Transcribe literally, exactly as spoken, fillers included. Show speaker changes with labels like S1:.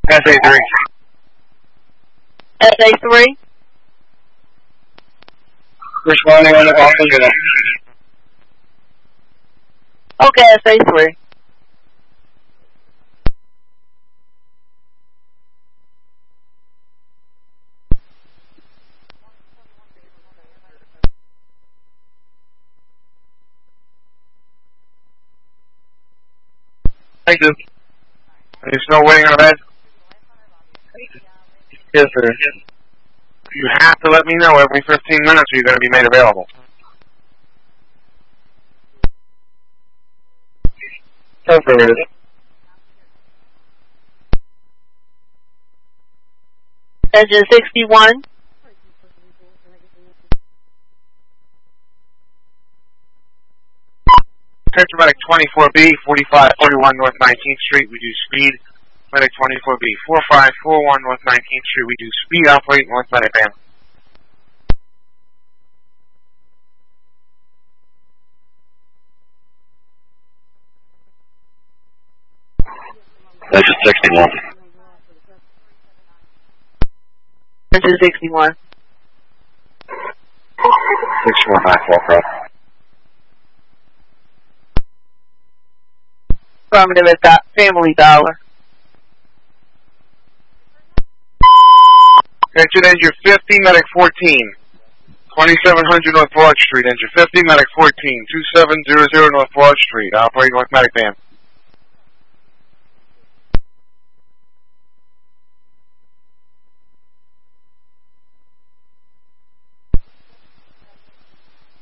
S1: S A three.
S2: S A three.
S1: Responding on the call.
S2: Okay, S A three.
S1: Thank you. Are you still waiting on a bed? Yes, sir. You have to let me know every fifteen minutes or you're going to be made available. Affirmative.
S2: Engine sixty-one.
S1: Attention Medic twenty-four B, forty-five forty-one North nineteenth Street, we do speed. Medic twenty-four B, forty-five forty-one North nineteenth Street, we do speed, operate North Medic Band.
S3: Engine sixty-one.
S2: Engine sixty-one.
S3: six four nine four, crop.
S2: Affirmative at that Family Dollar.
S1: Attention Engine fifty, Medic fourteen. twenty-seven hundred North Broad Street, Engine fifty, Medic fourteen. twenty-seven hundred North Broad Street, operate North Medic Band.